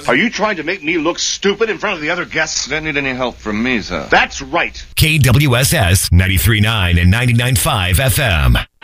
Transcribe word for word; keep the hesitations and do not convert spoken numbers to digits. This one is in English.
Are you trying to make me look stupid in front of the other guests? Don't need any help from me, sir. That's right. K W S S ninety-three point nine and ninety-nine point five F M.